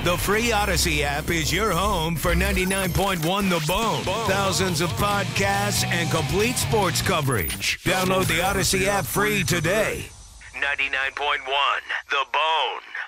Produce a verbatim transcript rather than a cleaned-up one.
The free Odyssey app is your home for ninety-nine point one The Bone. Thousands of podcasts and complete sports coverage. Download the Odyssey app free today. ninety-nine point one The Bone.